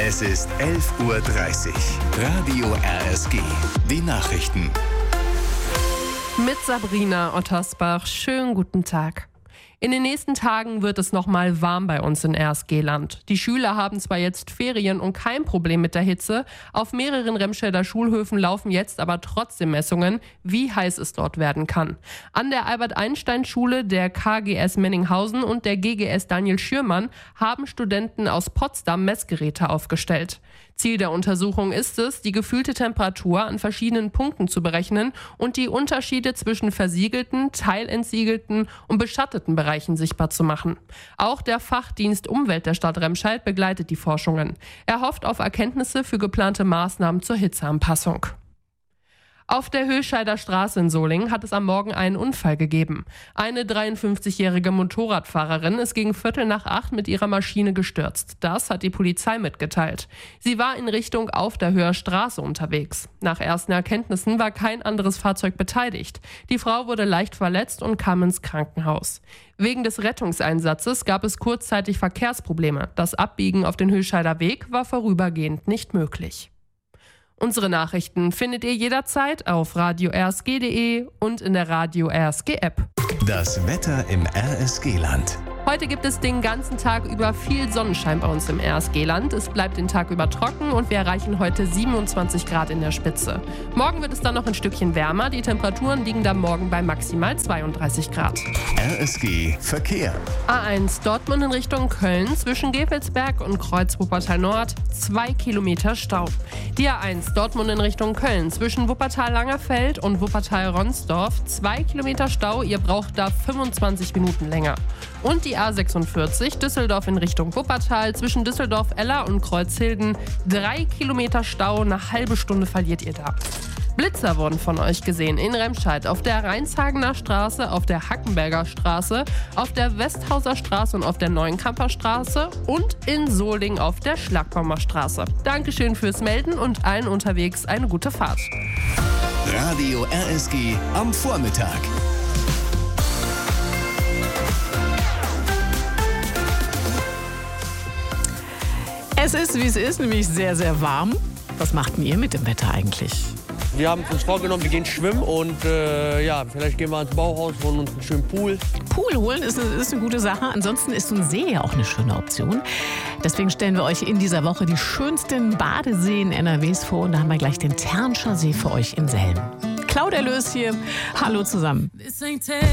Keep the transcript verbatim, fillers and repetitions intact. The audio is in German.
Es ist elf Uhr dreißig. Radio R S G. Die Nachrichten. Mit Sabrina Ottersbach. Schönen guten Tag. In den nächsten Tagen wird es nochmal warm bei uns in R S G-Land. Die Schüler haben zwar jetzt Ferien und kein Problem mit der Hitze, auf mehreren Remscheider Schulhöfen laufen jetzt aber trotzdem Messungen, wie heiß es dort werden kann. An der Albert-Einstein-Schule, der K G S Menninghausen und der G G S Daniel Schürmann haben Studenten aus Potsdam Messgeräte aufgestellt. Ziel der Untersuchung ist es, die gefühlte Temperatur an verschiedenen Punkten zu berechnen und die Unterschiede zwischen versiegelten, teilentsiegelten und beschatteten Bereichen sichtbar zu machen. Auch der Fachdienst Umwelt der Stadt Remscheid begleitet die Forschungen. Er hofft auf Erkenntnisse für geplante Maßnahmen zur Hitzeanpassung. Auf der Höscheider Straße in Solingen hat es am Morgen einen Unfall gegeben. Eine dreiundfünfzigjährige Motorradfahrerin ist gegen Viertel nach acht mit ihrer Maschine gestürzt. Das hat die Polizei mitgeteilt. Sie war in Richtung Auf der Höher Straße unterwegs. Nach ersten Erkenntnissen war kein anderes Fahrzeug beteiligt. Die Frau wurde leicht verletzt und kam ins Krankenhaus. Wegen des Rettungseinsatzes gab es kurzzeitig Verkehrsprobleme. Das Abbiegen auf den Höscheider Weg war vorübergehend nicht möglich. Unsere Nachrichten findet ihr jederzeit auf radio r s g punkt d e und in der Radio R S G App. Das Wetter im R S G-Land. Heute gibt es den ganzen Tag über viel Sonnenschein bei uns im R S G-Land. Es bleibt den Tag über trocken und wir erreichen heute siebenundzwanzig Grad in der Spitze. Morgen wird es dann noch ein Stückchen wärmer. Die Temperaturen liegen dann morgen bei maximal zweiunddreißig Grad. R S G Verkehr. A eins Dortmund in Richtung Köln zwischen Gevelsberg und Kreuz Wuppertal Nord, zwei Kilometer Stau. Die A eins Dortmund in Richtung Köln zwischen Wuppertal-Langerfeld und Wuppertal-Ronsdorf, zwei Kilometer Stau. Ihr braucht da fünfundzwanzig Minuten länger. Und die A sechsundvierzig Düsseldorf in Richtung Wuppertal zwischen Düsseldorf-Eller und Kreuzhilden, drei Kilometer Stau, eine halbe Stunde verliert ihr da. Blitzer wurden von euch gesehen in Remscheid auf der Rheinshagener Straße, auf der Hackenberger Straße, auf der Westhauser Straße und auf der Neuenkamper Straße und in Solingen auf der Schlagbaumer Straße. Dankeschön fürs Melden und allen unterwegs eine gute Fahrt. Radio R S G am Vormittag. Es ist, wie es ist, nämlich sehr, sehr warm. Was macht denn ihr mit dem Wetter eigentlich? Wir haben uns vorgenommen, wir gehen schwimmen und äh, ja, vielleicht gehen wir ins Bauhaus, holen uns einen schönen Pool. Pool holen ist, ist eine gute Sache. Ansonsten ist so ein See ja auch eine schöne Option. Deswegen stellen wir euch in dieser Woche die schönsten Badeseen N R Ws vor. Und da haben wir gleich den Ternscher See für euch in Selm. Claudia Lös hier. Hallo zusammen.